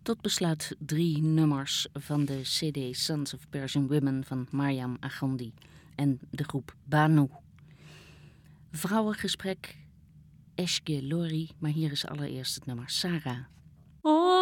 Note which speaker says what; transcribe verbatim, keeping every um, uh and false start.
Speaker 1: Tot besluit drie nummers van de cd Sons of Persian Women van Mariam Aghandi en de groep Banu. Vrouwengesprek, Eşke Lori, maar hier is allereerst het nummer Sarah.
Speaker 2: Oh.